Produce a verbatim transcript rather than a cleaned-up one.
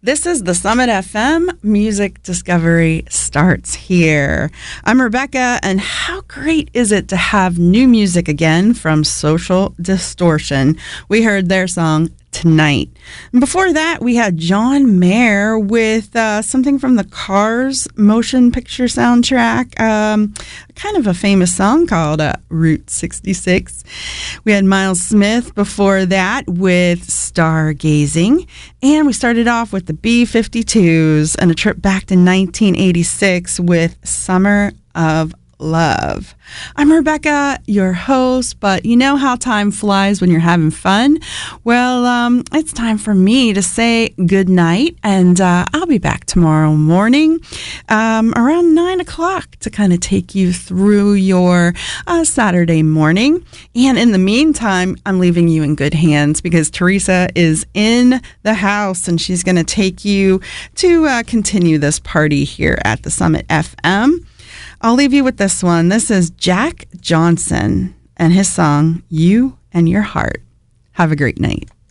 This is the Summit F M. Music Discovery starts here. I'm Rebecca, and how great is it to have new music again from Social Distortion? We heard their song, Tonight. And before that, we had John Mayer with uh, something from the Cars motion picture soundtrack, um, kind of a famous song called uh, Route sixty-six. We had Miles Smith before that with Stargazing. And we started off with the B fifty-twos and a trip back to nineteen eighty-six with Summer of Love. I'm Rebecca, your host, but you know how time flies when you're having fun? Well, um, it's time for me to say good night, and uh, I'll be back tomorrow morning um, around nine o'clock to kind of take you through your uh, Saturday morning. And in the meantime, I'm leaving you in good hands because Teresa is in the house, and she's going to take you to uh, continue this party here at the Summit F M. I'll leave you with this one. This is Jack Johnson and his song, You and Your Heart. Have a great night.